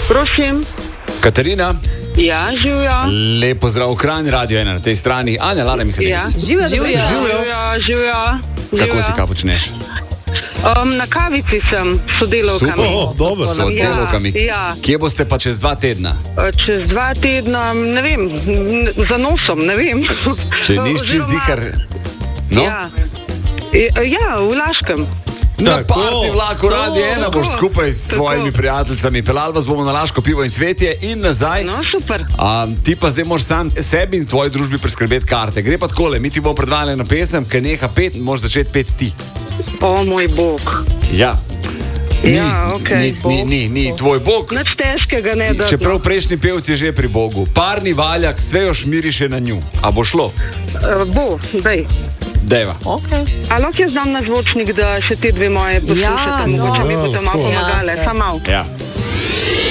Prosim. Katarina. Ja, živijo. Lep pozdrav, Kranj, Radio 1 na tej strani. Anja, Lara Mihajlović. Ja. Živijo. Kako si, kaj počneš? Na kavici sem s sodelavkami. Super, dobro. S sodelavkami. Ja. Kje boste pa čez 2 tedna? Čez 2 tedna, ne vem, za nosom, ne vem. Če niš čez zihar. No? Ja, v Laškem. Na parti vlaku Radio 1 boš skupaj s svojimi prijateljicami pelali, vas bomo na Laško pivo in cvetje in nazaj. No, super. Ti pa zdaj moraš sam sebi in tvoji družbi priskrbeti karte. Gre pa takole, mi ti bomo predvajali na pesem, ki neha pet, moraš začeti pet ti. O, moj Bog. Ja. Ni tvoj Bog. Nič težkega ne da. Čeprav prejšnji pevci je že pri Bogu. Parni valjak, sve još miriše na nju. A bo šlo? Bo, daj. Deva. A lahko jaz dam na zvočnik, da še te dve moje poslušate, mogoče mi bo to malo pomagale. Samo malo. Ja.